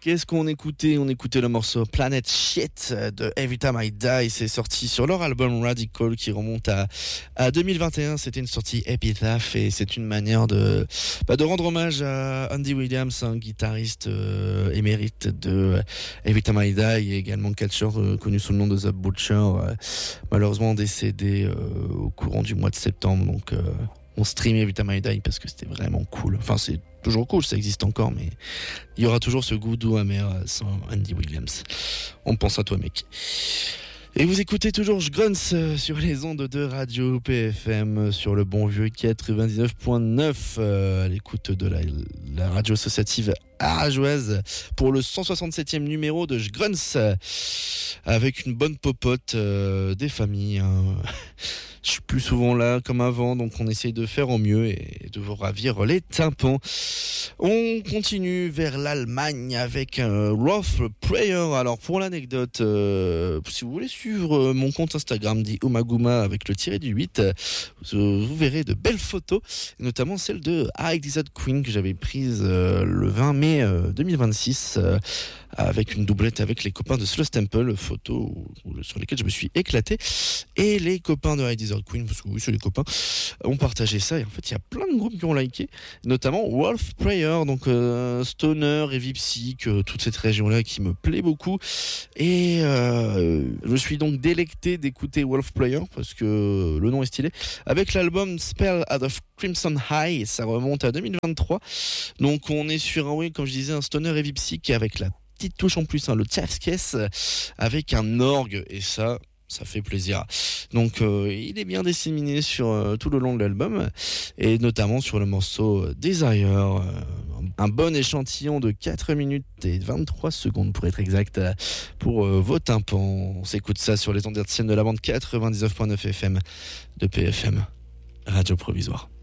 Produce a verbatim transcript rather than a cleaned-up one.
Qu'est-ce qu'on écoutait? On écoutait le morceau Planet Shit de Every Time I Die. C'est sorti sur leur album Radical qui remonte à, à deux mille vingt et un. C'était une sortie Epitaph et c'est une manière de, bah, de rendre hommage à Andy Williams, un guitariste euh, émérite de Every Time I Die et également catcheur euh, connu sous le nom de The Butcher, euh, malheureusement décédé euh, au courant du mois de septembre. Donc euh, on streamait Every Time I Die parce que c'était vraiment cool. Enfin, c'est toujours cool, ça existe encore, mais il y aura toujours ce goût doux amer sans Andy Williams. On pense à toi, mec. Et vous écoutez toujours Jgrunts sur les ondes de Radio P F M, sur le bon vieux quatre-vingt-dix-neuf point neuf, euh, à l'écoute de la, la radio associative arageoise pour le cent soixante-septième numéro de Jgrunts, avec une bonne popote euh, des familles. Hein. Je suis plus souvent là comme avant, donc on essaye de faire au mieux et de vous ravir les tympans. On continue vers l'Allemagne avec un Rough Prayer. Alors pour l'anecdote, euh, si vous voulez suivre mon compte Instagram dit Umaguma avec le tiré du huit, vous, vous verrez de belles photos, notamment celle de I Desert Queen que j'avais prise euh, le vingt mai euh, deux mille vingt-six euh, avec une doublette avec les copains de Slow Temple, photos sur lesquelles je me suis éclaté. Et les copains de I Desert Queen, parce que oui, c'est les copains, ont partagé ça. Et en fait, il y a plein de groupes qui ont liké, notamment Wolf Prayer, donc euh, Stoner et Vipsic, euh, toute cette région-là qui me plaît beaucoup. Et euh, je suis donc délecté d'écouter Wolf Prayer parce que le nom est stylé. Avec l'album Spell Out of Crimson High, ça remonte à deux mille vingt-trois. Donc on est sur un, oui, comme je disais, un Stoner et Vipsic avec la petite touche en plus, hein, le Tchafskes, avec un orgue, et ça, ça fait plaisir. Donc euh, il est bien disséminé sur euh, tout le long de l'album, et notamment sur le morceau Desire, euh, un bon échantillon de quatre minutes et vingt-trois secondes pour être exact, pour euh, vos tympans. On s'écoute ça sur les ondes hertziennes de la bande quatre-vingt-dix-neuf point neuf F M de P F M, Radio Provisoire.